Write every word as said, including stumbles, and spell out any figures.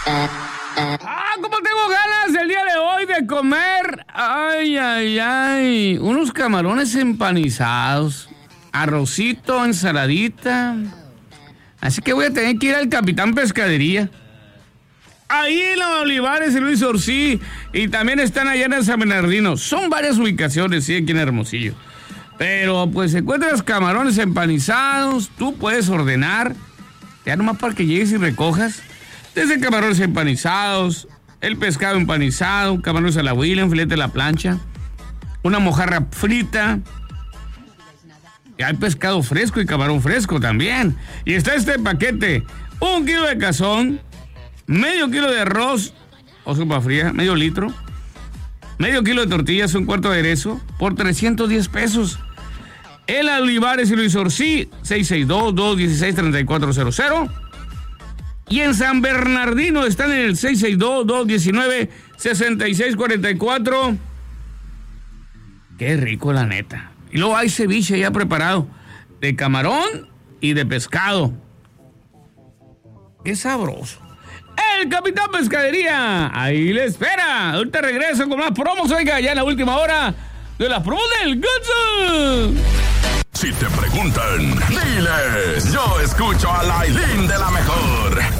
Ah, ¿cómo tengo ganas el día de hoy de comer? Ay, ay, ay. Unos camarones empanizados, arrocito, ensaladita. Así que voy a tener que ir al Capitán Pescadería. Ahí en la Olivares y Luis Orcí. Y también están allá en San Bernardino. Son varias ubicaciones, sí, aquí en Hermosillo. Pero pues encuentras camarones empanizados. Tú puedes ordenar. Ya nomás para que llegues y recojas. Desde camarones empanizados, el pescado empanizado, camarones a la huila, un filete a la plancha, una mojarra frita. Y hay pescado fresco y camarón fresco también. Y está este paquete: un kilo de cazón, medio kilo de arroz o sopa fría, medio litro, medio kilo de tortillas, un cuarto de aderezo, por trescientos diez pesos. El Olivares y Luis Orcí, seis seis dos, dos uno seis, tres cuatro cero cero. Y en San Bernardino están en el seis seis dos, dos uno nueve, seis seis cuatro cuatro. Qué rico, la neta. Y luego hay ceviche ya preparado, de camarón y de pescado. Qué sabroso. El Capitán Pescadería, ahí le espera. Ahorita regreso con más promos, oiga, ya en la última hora de las promos del Gatsu. Si te preguntan, diles, yo escucho a Lailín de la Mejor.